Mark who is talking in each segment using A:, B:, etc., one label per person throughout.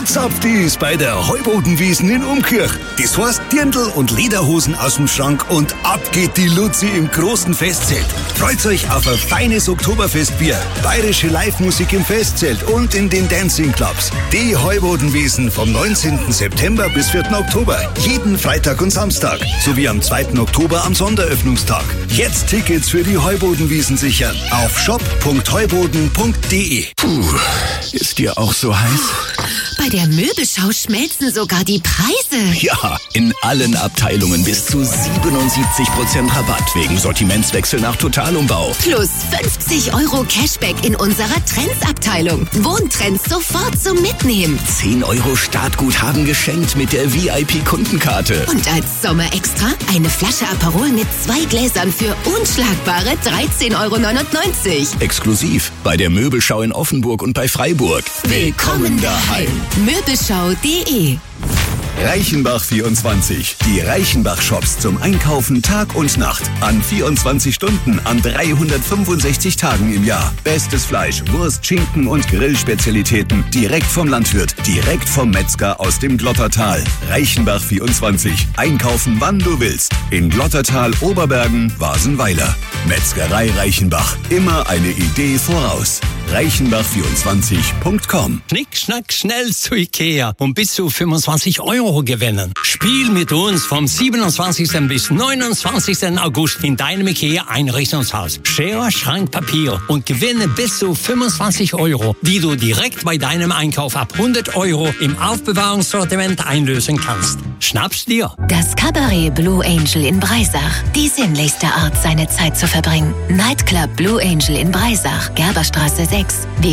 A: Zapft ist bei der Heubodenwiesen in Umkirch. Das heißt Dirndl und Lederhosen aus dem Schrank und ab geht die Luzi im großen Festzelt. Freut euch auf ein feines Oktoberfestbier, bayerische Live-Musik im Festzelt und in den Dancing-Clubs. Die Heubodenwiesen vom 19. September bis 4. Oktober. Jeden Freitag und Samstag. Sowie am 2. Oktober am Sonderöffnungstag. Jetzt Tickets für die Heubodenwiesen sichern. Auf shop.heuboden.de.
B: Puh, ist dir auch so heiß?
C: Bei der Möbelschau schmelzen sogar die Preise.
B: Ja, in allen Abteilungen bis zu 77% Rabatt wegen Sortimentswechsel nach Totalumbau.
C: Plus 50 € Cashback in unserer Trends-Abteilung. Wohntrends sofort zum Mitnehmen.
B: 10 € Startguthaben geschenkt mit der VIP-Kundenkarte.
C: Und als Sommerextra eine Flasche Aperol mit 2 Gläsern für unschlagbare 13,99 €.
B: Exklusiv bei der Möbelschau in Offenburg und bei Freiburg.
C: Willkommen daheim. Möbelschau.de.
A: Reichenbach 24. Die Reichenbach-Shops zum Einkaufen Tag und Nacht. An 24 Stunden, an 365 Tagen im Jahr. Bestes Fleisch, Wurst, Schinken und Grillspezialitäten. Direkt vom Landwirt, direkt vom Metzger aus dem Glottertal. Reichenbach 24. Einkaufen, wann du willst. In Glottertal, Oberbergen, Wasenweiler. Metzgerei Reichenbach. Immer eine Idee voraus. Reichenbach24.com.
D: Schnick, schnack, schnell zu Ikea und bis zu 25 € gewinnen. Spiel mit uns vom 27. bis 29. August in deinem Ikea Einrichtungshaus. Schere, Schrank, Papier und gewinne bis zu 25 €, die du direkt bei deinem Einkauf ab 100 € im Aufbewahrungssortiment einlösen kannst. Schnapp's dir.
C: Das Cabaret Blue Angel in Breisach. Die sinnlichste Art, seine Zeit zu verbringen. Nightclub Blue Angel in Breisach. Gerberstraße 6.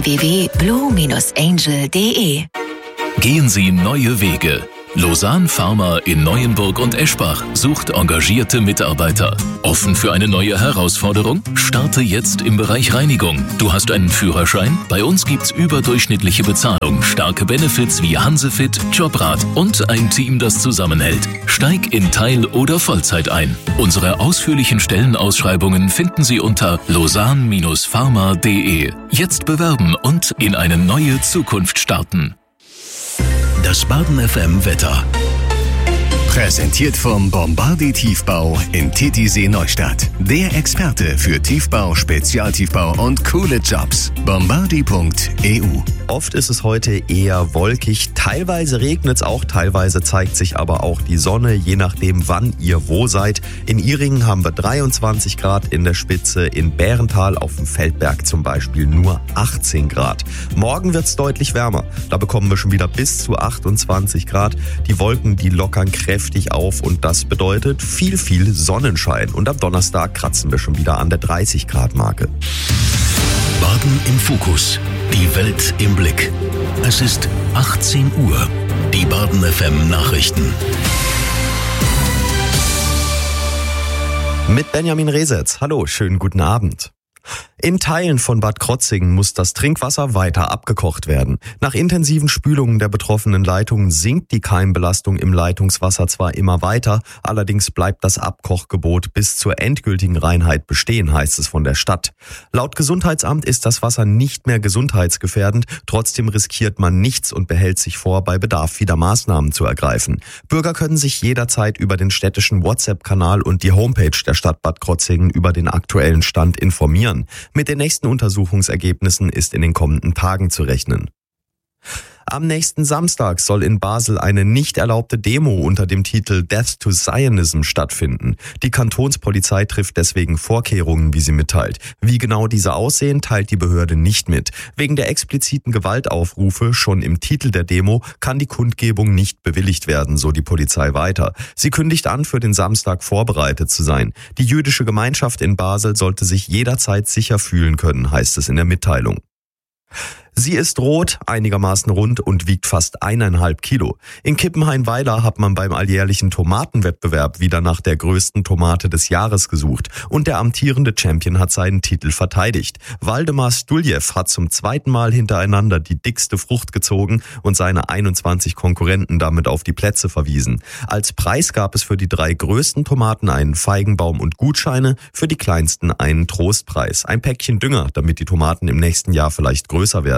C: www.blue-angel.de.
E: Gehen Sie neue Wege. Lausanne Pharma in Neuenburg und Eschbach sucht engagierte Mitarbeiter. Offen für eine neue Herausforderung? Starte jetzt im Bereich Reinigung. Du hast einen Führerschein? Bei uns gibt's überdurchschnittliche Bezahlung, starke Benefits wie Hansefit, Jobrat und ein Team, das zusammenhält. Steig in Teil- oder Vollzeit ein. Unsere ausführlichen Stellenausschreibungen finden Sie unter lausanne-pharma.de. Jetzt bewerben und in eine neue Zukunft starten.
A: Das Baden FM Wetter. Präsentiert vom Bombardier Tiefbau in Titisee Neustadt. Der Experte für Tiefbau, Spezialtiefbau und coole Jobs. Bombardier.eu.
F: Oft ist es heute eher wolkig, teilweise regnet es auch, teilweise zeigt sich aber auch die Sonne, je nachdem wann ihr wo seid. In Ihringen haben wir 23 Grad in der Spitze, in Bärental auf dem Feldberg zum Beispiel nur 18 Grad. Morgen wird es deutlich wärmer, da bekommen wir schon wieder bis zu 28 Grad. Die Wolken, die lockern kräftig auf und das bedeutet viel Sonnenschein. Und am Donnerstag kratzen wir schon wieder an der 30 Grad Marke.
A: Baden im Fokus. Die Welt im Blick. Es ist 18 Uhr. Die Baden FM Nachrichten.
F: Mit Benjamin Resetz. Hallo, schönen guten Abend. In Teilen von Bad Krotzingen muss das Trinkwasser weiter abgekocht werden. Nach intensiven Spülungen der betroffenen Leitungen sinkt die Keimbelastung im Leitungswasser zwar immer weiter, allerdings bleibt das Abkochgebot bis zur endgültigen Reinheit bestehen, heißt es von der Stadt. Laut Gesundheitsamt ist das Wasser nicht mehr gesundheitsgefährdend, trotzdem riskiert man nichts und behält sich vor, bei Bedarf wieder Maßnahmen zu ergreifen. Bürger können sich jederzeit über den städtischen WhatsApp-Kanal und die Homepage der Stadt Bad Krotzingen über den aktuellen Stand informieren. Mit den nächsten Untersuchungsergebnissen ist in den kommenden Tagen zu rechnen. Am nächsten Samstag soll in Basel eine nicht erlaubte Demo unter dem Titel Death to Zionism stattfinden. Die Kantonspolizei trifft deswegen Vorkehrungen, wie sie mitteilt. Wie genau diese aussehen, teilt die Behörde nicht mit. Wegen der expliziten Gewaltaufrufe schon im Titel der Demo kann die Kundgebung nicht bewilligt werden, so die Polizei weiter. Sie kündigt an, für den Samstag vorbereitet zu sein. Die jüdische Gemeinschaft in Basel sollte sich jederzeit sicher fühlen können, heißt es in der Mitteilung. Sie ist rot, einigermaßen rund und wiegt fast 1,5 Kilo. In Kippenhain-Weiler hat man beim alljährlichen Tomatenwettbewerb wieder nach der größten Tomate des Jahres gesucht. Und der amtierende Champion hat seinen Titel verteidigt. Waldemar Stuljew hat zum zweiten Mal hintereinander die dickste Frucht gezogen und seine 21 Konkurrenten damit auf die Plätze verwiesen. Als Preis gab es für die 3 größten Tomaten einen Feigenbaum und Gutscheine, für die kleinsten einen Trostpreis. Ein Päckchen Dünger, damit die Tomaten im nächsten Jahr vielleicht größer werden.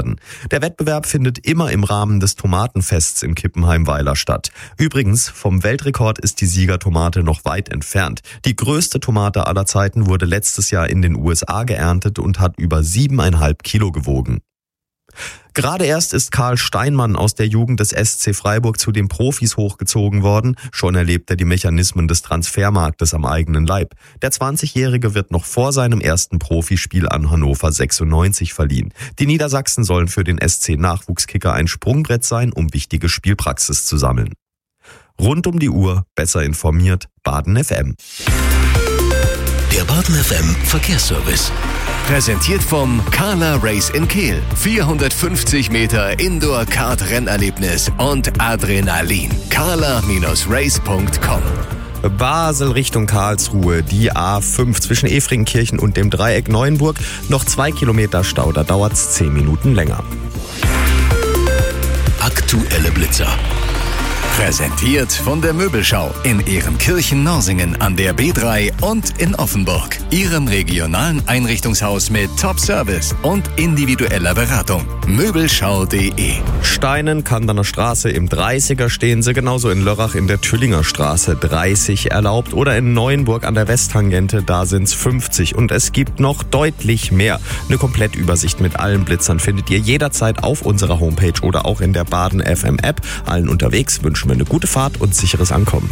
F: worden. Der Wettbewerb findet immer im Rahmen des Tomatenfests in Kippenheim-Weiler statt. Übrigens, vom Weltrekord ist die Siegertomate noch weit entfernt. Die größte Tomate aller Zeiten wurde letztes Jahr in den USA geerntet und hat über 7,5 Kilo gewogen. Gerade erst ist Karl Steinmann aus der Jugend des SC Freiburg zu den Profis hochgezogen worden. Schon erlebt er die Mechanismen des Transfermarktes am eigenen Leib. Der 20-Jährige wird noch vor seinem ersten Profispiel an Hannover 96 verliehen. Die Niedersachsen sollen für den SC Nachwuchskicker ein Sprungbrett sein, um wichtige Spielpraxis zu sammeln. Rund um die Uhr, besser informiert, Baden FM.
B: Der Baden FM Verkehrsservice. Präsentiert vom Carla Race in Kehl. 450 Meter Indoor-Kart-Rennerlebnis und Adrenalin. carla-race.com.
F: Basel Richtung Karlsruhe, die A5 zwischen Efringenkirchen und dem Dreieck Neuenburg. Noch 2 Kilometer Stau, da dauert's 10 Minuten länger.
B: Aktuelle Blitzer. Präsentiert von der Möbelschau in Ehrenkirchen-Norsingen an der B3 und in Offenburg. Ihrem regionalen Einrichtungshaus mit Top-Service und individueller Beratung. Möbelschau.de.
F: Steinen, Kanderner Straße im 30er stehen sie, genauso in Lörrach in der Tüllinger Straße 30 erlaubt oder in Neuenburg an der Westtangente, da sind's 50 und es gibt noch deutlich mehr. Eine Komplettübersicht mit allen Blitzern findet ihr jederzeit auf unserer Homepage oder auch in der Baden FM App. Allen unterwegs wünschen wir eine gute Fahrt und sicheres Ankommen.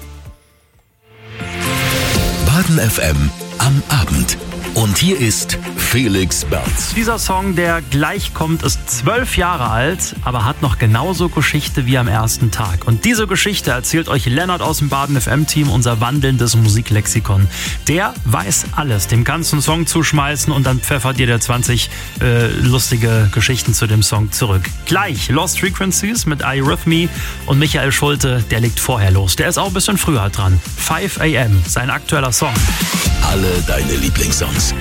B: Baden FM am Abend. Und hier ist Felix Berz.
G: Dieser Song, der gleich kommt, ist 12 Jahre alt, aber hat noch genauso Geschichte wie am ersten Tag. Und diese Geschichte erzählt euch Lennart aus dem Baden FM-Team, unser wandelndes Musiklexikon. Der weiß alles, dem ganzen Song zuschmeißen und dann pfeffert ihr der 20 lustige Geschichten zu dem Song zurück. Gleich Lost Frequencies mit iRhythmy und Michael Schulte, der legt vorher los. Der ist auch ein bisschen früher dran. 5 AM, sein aktueller Song.
B: Alle deine Lieblingssongs